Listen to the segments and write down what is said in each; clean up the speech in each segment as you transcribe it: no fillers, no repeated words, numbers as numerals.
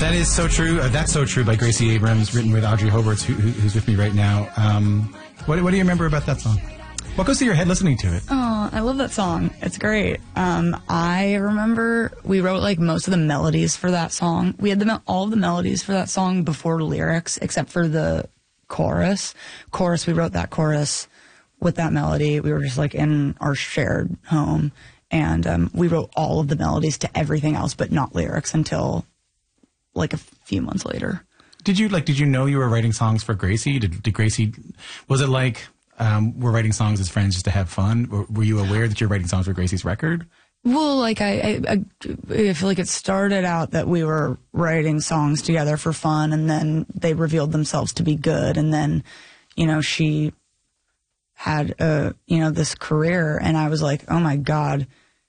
That is so true. That's so true by Gracie Abrams, written with Audrey Hobarts, who's with me right now. What do you remember about that song? What goes through your head listening to it? Oh, I love that song. It's great. I remember we wrote like most of the melodies for that song. We had all of the melodies for that song before lyrics, except for the chorus. We wrote that chorus with that melody. We were just like in our shared home, and we wrote all of the melodies to everything else, but not lyrics until like a few months later. Did you know you were writing songs for Gracie? Did Gracie, was it like, we're writing songs as friends just to have fun? Or were you aware that you're writing songs for Gracie's record? Well, like I feel like it started out that we were writing songs together for fun, and then they revealed themselves to be good. And then, she had, this career, and I was like, oh my God,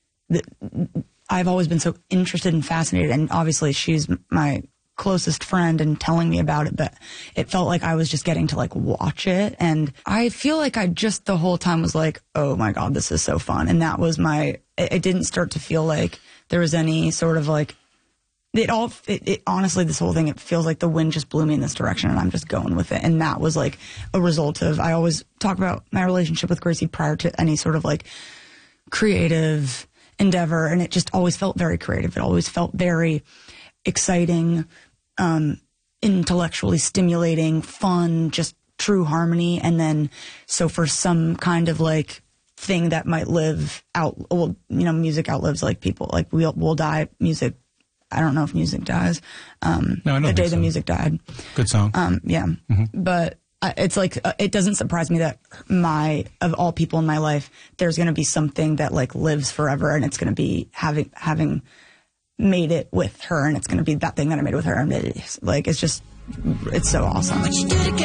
I've always been so interested and fascinated. And obviously she's my closest friend and telling me about it, but it felt like I was just getting to like watch it. And I feel like I just the whole time was like, oh my God, this is so fun. And that was it didn't start to feel like there was any sort of like, honestly, this whole thing, it feels like the wind just blew me in this direction and I'm just going with it. And that was like a result of, I always talk about my relationship with Gracie prior to any sort of like creative endeavor. And it just always felt very creative. It always felt very exciting, intellectually stimulating, fun, just true harmony. And then, so for some kind of like thing that might live out, well, music outlives like people, like we'll die, music. I don't know if music dies. The day the music died. Good song. Yeah. Mm-hmm. But it's like, it doesn't surprise me that of all people in my life, there's going to be something that like lives forever, and it's going to be having made it with her, and it's going to be that thing that I made with her. And it's so awesome.